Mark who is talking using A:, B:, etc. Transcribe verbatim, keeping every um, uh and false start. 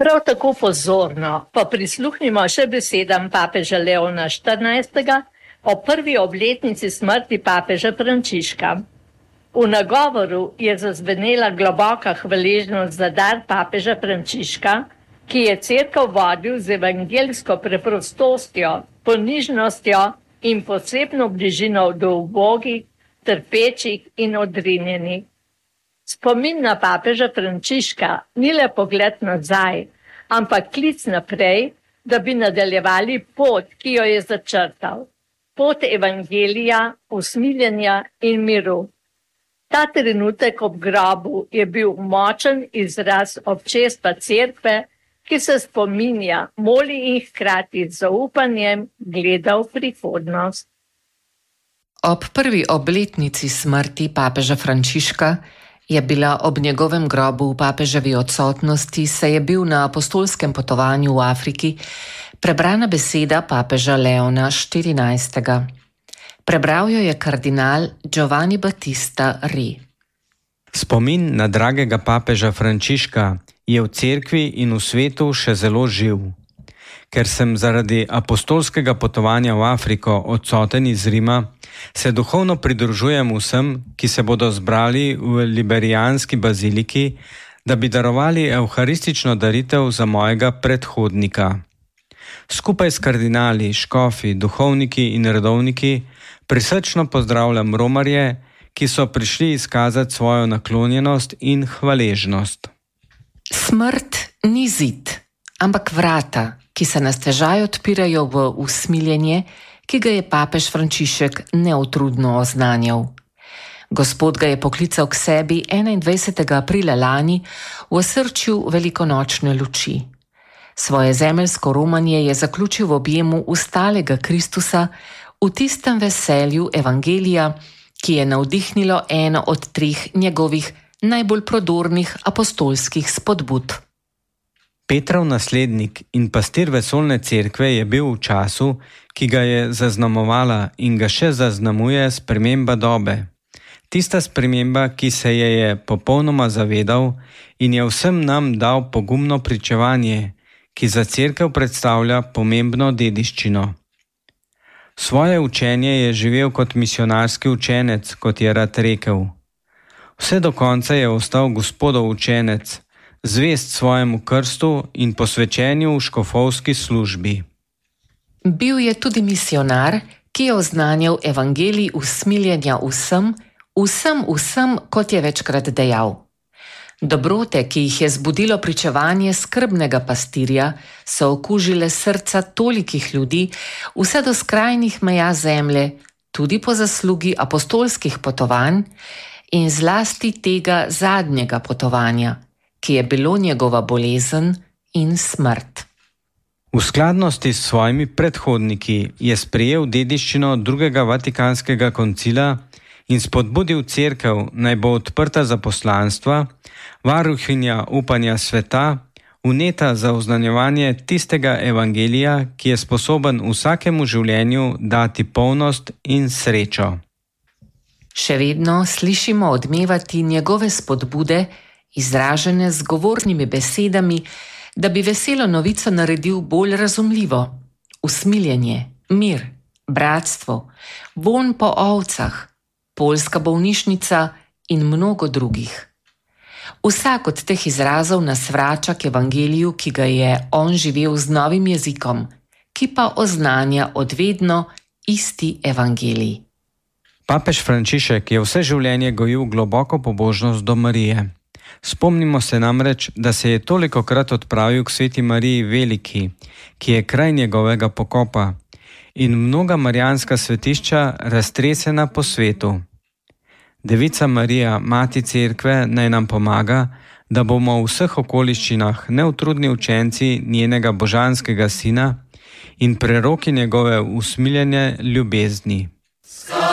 A: Prav tako pozorno pa prisluhnimo še besedam papeža Leona štirinajstega o prvi obletnici smrti papeža Frančiška. V nagovoru je zazvenela globoka hvaležnost za dar papeža Frančiška, ki je cerkev vodil z evangeljsko preprostostjo, ponižnostjo in posebno bližino do ubogih, trpečih in odrinjenih. Spomin na papeža Frančiška ni le pogled nazaj, ampak klic naprej, da bi nadaljevali pot, ki jo je začrtal. Pot evangelija, usmiljenja in miru. Ta trenutek ob grobu je bil močen izraz občestva cerkve, ki se spominja, moli in hkrati z zaupanjem gleda v prihodnost.
B: Ob prvi obletnici smrti papeža Frančiška je bila ob njegovem grobu v papeževi odsotnosti, se je bil na apostolskem potovanju v Afriki, prebrana beseda papeža Leona štirinajstega. Prebral jo je kardinal Giovanni Battista Re.
C: Spomin na dragega papeža Frančiška je v cerkvi in v svetu še zelo živ. Ker sem zaradi apostolskega potovanja v Afriko odsoten iz Rima, se duhovno pridružujem vsem, ki se bodo zbrali v liberijanski baziliki, da bi darovali evharistično daritev za mojega predhodnika. Skupaj s kardinali, škofi, duhovniki in redovniki prisrčno pozdravljam romarje, ki so prišli izkazati svojo naklonjenost in hvaležnost.
B: Smrt ni zid, ampak vrata, ki se na stežaj odpirajo v usmiljenje, ki ga je papež Frančišek neutrudno oznanjal. Gospod ga je poklical k sebi enaindvajsetega aprila lani v osrčju velikonočne luči. Svoje zemeljsko romanje je zaključil v objemu ustalega Kristusa, v tistem veselju evangelija, ki je navdihnilo eno od treh njegovih najbolj prodornih apostolskih spodbud.
C: Petrov naslednik in pastir vesoljne cerkve je bil v času, ki ga je zaznamovala in ga še zaznamuje sprememba dobe. Tista sprememba, ki se je je popolnoma zavedal in je vsem nam dal pogumno pričevanje, ki za cerkev predstavlja pomembno dediščino. Svoje učenje je živel kot misionarski učenec, kot je rad rekel. Vse do konca je ostal Gospodov učenec, zvest svojemu krstu in posvečenju v škofovski službi.
B: Bil je tudi misionar, ki je oznanjal evangelij usmiljenja vsem, vsem, vsem, kot je večkrat dejal. Dobrote, ki jih je zbudilo pričevanje skrbnega pastirja, so okužile srca tolikih ljudi, vse do skrajnih meja zemlje, tudi po zaslugi apostolskih potovanj in zlasti tega zadnjega potovanja, ki je bilo njegova bolezen in smrt.
C: V skladnosti s svojimi predhodniki je sprejel dediščino drugega vatikanskega koncila in spodbudil cerkev, naj bo odprta za poslanstva, varuhinja upanja sveta, vneta za oznanjevanje tistega evangelija, ki je sposoben vsakemu življenju dati polnost in srečo.
B: Še vedno slišimo odmevati njegove spodbude, izražene z govornimi besedami, da bi veselo novico naredil bolj razumljivo. Usmiljenje, mir, bratstvo, vonj po ovcah, poljska bolnišnica in mnogo drugih. Vsak od teh izrazov nas vrača k evangeliju, ki ga je on živel z novim jezikom, ki pa oznanja odvedno isti evangelij.
C: Papež Frančišek je vse življenje gojil globoko pobožnost do Marije. Spomnimo se namreč, da se je tolikokrat odpravil k sveti Mariji Veliki, ki je kraj njegovega pokopa, in mnoga marijanska svetišča raztresena po svetu. Devica Marija, mati cerkve, naj nam pomaga, da bomo v vseh okoliščinah neutrudni učenci njenega božanskega sina in preroki njegove usmiljene ljubezni.